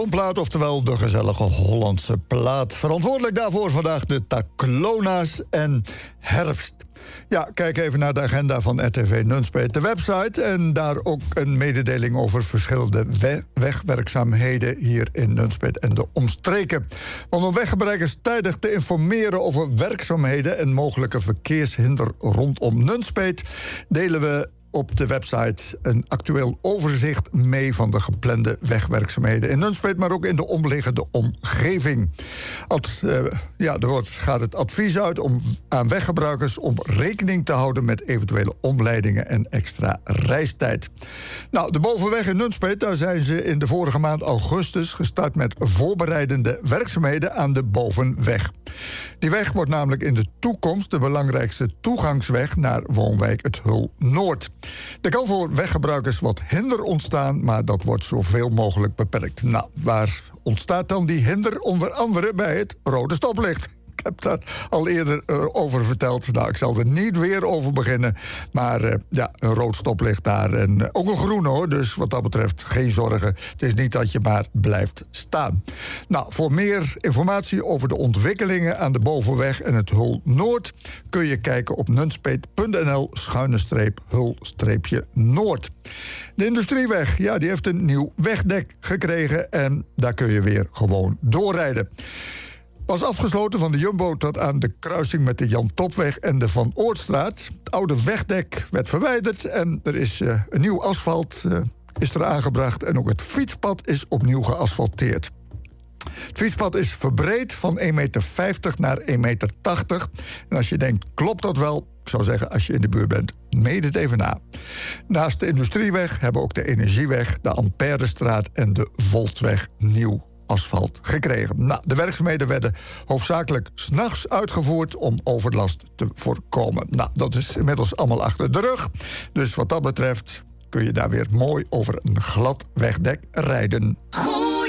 Toonplaat, oftewel de gezellige Hollandse plaat. Verantwoordelijk daarvoor vandaag de Taclona's en herfst. Ja, kijk even naar de agenda van RTV Nunspeet, de website. En daar ook een mededeling over verschillende wegwerkzaamheden hier in Nunspeet en de omstreken. Want om weggebruikers tijdig te informeren over werkzaamheden en mogelijke verkeershinder rondom Nunspeet, delen we op de website een actueel overzicht mee van de geplande wegwerkzaamheden in Nunspeet, maar ook in de omliggende omgeving. Er gaat het advies uit aan weggebruikers om rekening te houden met eventuele omleidingen en extra reistijd. Nou, de Bovenweg in Nunspeet, daar zijn ze in de vorige maand augustus gestart met voorbereidende werkzaamheden aan de Bovenweg. Die weg wordt namelijk in de toekomst de belangrijkste toegangsweg naar woonwijk Het Hul Noord. Er kan voor weggebruikers wat hinder ontstaan, maar dat wordt zoveel mogelijk beperkt. Nou, waar ontstaat dan die hinder? Onder andere bij het rode stoplicht. Ik heb daar al eerder over verteld. Nou, ik zal er niet weer over beginnen. Maar een rood stoplicht daar. En ook een groene hoor. Dus wat dat betreft geen zorgen. Het is niet dat je maar blijft staan. Nou, voor meer informatie over de ontwikkelingen aan de Bovenweg en het Hul Noord kun je kijken op nunspeet.nl/Hul-Noord. De Industrieweg, die heeft een nieuw wegdek gekregen. En daar kun je weer gewoon doorrijden. Was afgesloten van de Jumbo tot aan de kruising met de Jan Topweg en de Van Oortstraat. Het oude wegdek werd verwijderd en er is een nieuw asfalt is er aangebracht. En ook het fietspad is opnieuw geasfalteerd. Het fietspad is verbreed van 1,50 meter naar 1,80 meter. En als je denkt, klopt dat wel? Ik zou zeggen, als je in de buurt bent, meet het even na. Naast de Industrieweg hebben ook de Energieweg, de Amperestraat en de Voltweg nieuw asfalt gekregen. Nou, de werkzaamheden werden hoofdzakelijk 's nachts uitgevoerd om overlast te voorkomen. Nou, dat is inmiddels allemaal achter de rug. Dus wat dat betreft kun je daar weer mooi over een glad wegdek rijden.